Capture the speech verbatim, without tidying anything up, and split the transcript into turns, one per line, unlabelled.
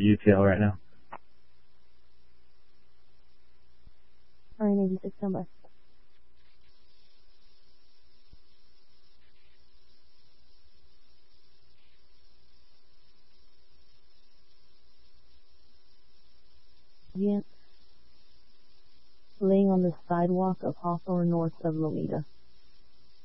U T L right now.
Alright, eighty-six, stand by. Yeah. Laying on the sidewalk of Hawthorne north of Lomita.